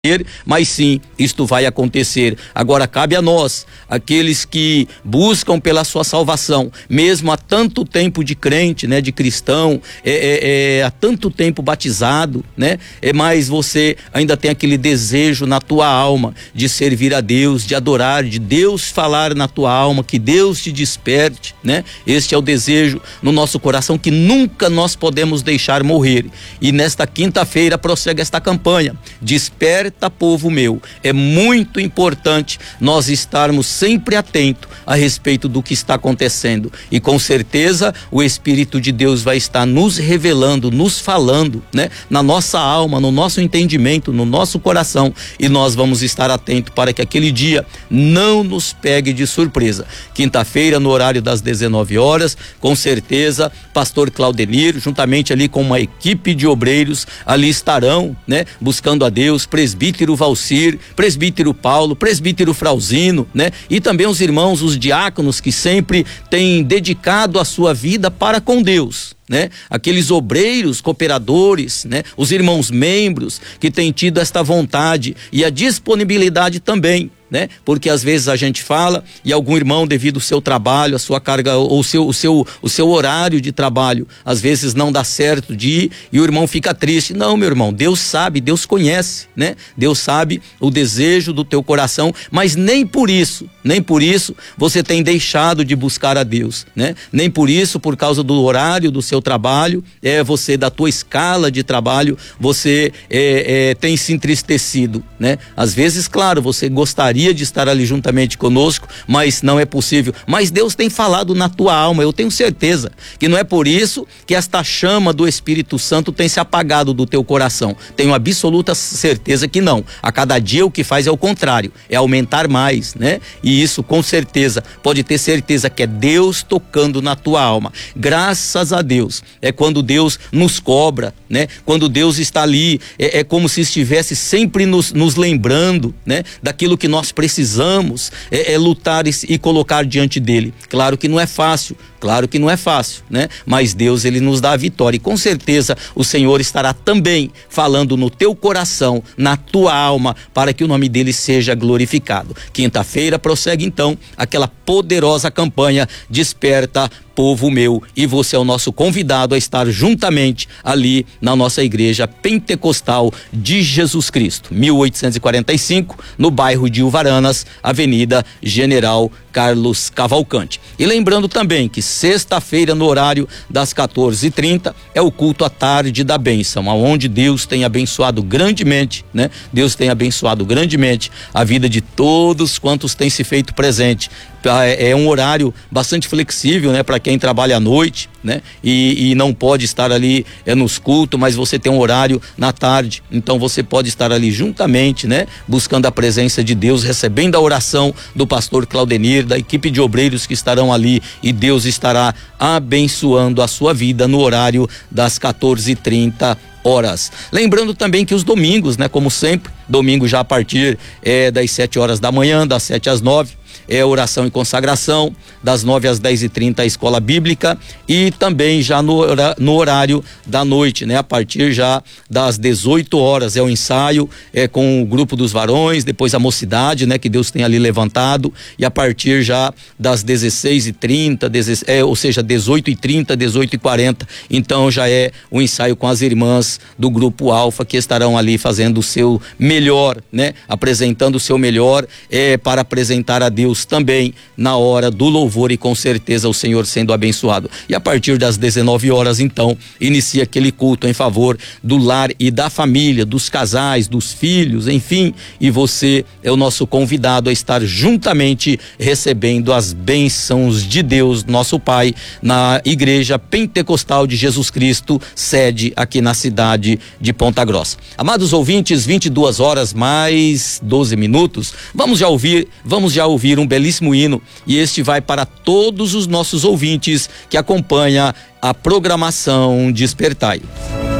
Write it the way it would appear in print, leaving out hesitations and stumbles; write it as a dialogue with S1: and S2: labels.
S1: mas sim, isto vai acontecer. Agora cabe a nós, aqueles que buscam pela sua salvação, mesmo há tanto tempo de crente, né, de cristão, há tanto tempo batizado, né, mas você ainda tem aquele desejo na tua alma de servir a Deus, de adorar, de Deus falar na tua alma, que Deus te desperte, né? Este é o desejo no nosso coração que nunca nós podemos deixar morrer. E nesta quinta-feira prossegue esta campanha, Desperta Povo Meu. É muito importante nós estarmos sempre atentos a respeito do que está acontecendo, e com certeza o Espírito de Deus vai estar nos revelando, nos falando, né, na nossa alma, no nosso entendimento, no nosso coração, e nós vamos estar atentos para que aquele dia não nos pegue de surpresa. Quinta-feira, no horário das 19 horas, com certeza, pastor Claudenir, juntamente ali com uma equipe de obreiros, ali estarão, né, buscando a Deus, presbítero Valcir, presbítero Paulo, presbítero Frauzino, né? E também os irmãos, os diáconos que sempre têm dedicado a sua vida para com Deus, né? Aqueles obreiros, cooperadores, né? Os irmãos membros que têm tido esta vontade e a disponibilidade também, né? Porque às vezes a gente fala e algum irmão, devido ao seu trabalho, a sua carga ou o seu horário de trabalho, às vezes não dá certo de ir e o irmão fica triste. Não, meu irmão, Deus sabe, Deus conhece, né? Deus sabe o desejo do teu coração, mas nem por isso você tem deixado de buscar a Deus, né? Nem por isso, por causa do horário do seu trabalho, você, da tua escala de trabalho, você tem se entristecido, né? Às vezes, claro, você gostaria de estar ali juntamente conosco, mas não é possível. Mas Deus tem falado na tua alma, eu tenho certeza que não é por isso que esta chama do Espírito Santo tem se apagado do teu coração. Tenho absoluta certeza que não. A cada dia o que faz é o contrário, é aumentar mais, né? E isso com certeza, pode ter certeza que é Deus tocando na tua alma. Graças a Deus, é quando Deus nos cobra, né? Quando Deus está ali, é como se estivesse sempre nos lembrando, né? Daquilo que nós precisamos lutar e colocar diante dele. Claro que não é fácil, né? Mas Deus, ele nos dá a vitória, e com certeza o Senhor estará também falando no teu coração, na tua alma, para que o nome dele seja glorificado. Quinta-feira prossegue então aquela poderosa campanha Desperta Povo Meu, e você é o nosso convidado a estar juntamente ali na nossa igreja pentecostal de Jesus Cristo, 1845, no bairro de Uvaranas, Avenida General Carlos Cavalcante. E lembrando também que sexta-feira, no horário das 14h30, é o culto à tarde da bênção, aonde Deus tem abençoado grandemente, né? Deus tem abençoado grandemente a vida de todos quantos têm se feito presente. É um horário bastante flexível, né, para quem trabalha à noite, né, e não pode estar ali nos cultos, mas você tem um horário na tarde, então você pode estar ali juntamente, né, buscando a presença de Deus, recebendo a oração do pastor Claudenir, da equipe de obreiros que estarão ali, e Deus estará abençoando a sua vida no horário das 14h30. Lembrando também que os domingos, né, como sempre, domingo já a partir das 7 horas da manhã, das 7 às 9, oração e consagração, das 9 às 10h30 a escola bíblica, e também já no horário da noite, né? A partir já das 18 horas o ensaio com o grupo dos varões, depois a mocidade, né? Que Deus tem ali levantado, e a partir já das 16h30, ou seja, 18h30, 18h40, então já é o ensaio com as irmãs do grupo Alfa, que estarão ali fazendo o seu melhor, né? Apresentando o seu melhor para apresentar a Deus também na hora do louvor, e com certeza o Senhor sendo abençoado. E a partir das 19 horas então inicia aquele culto em favor do lar e da família, dos casais, dos filhos, enfim, e você é o nosso convidado a estar juntamente recebendo as bênçãos de Deus, nosso Pai, na Igreja Pentecostal de Jesus Cristo, sede aqui na cidade de Ponta Grossa. Amados ouvintes, 22 horas mais 12 minutos, vamos já ouvir um belíssimo hino, e este vai para todos os nossos ouvintes que acompanham a programação Despertai.